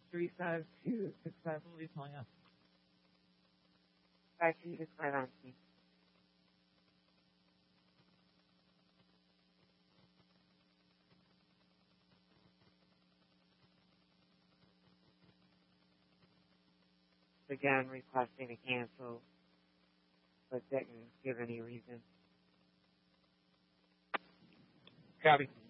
352 successfully planned. 5269. Again, requesting to cancel, but didn't give any reason. Copy.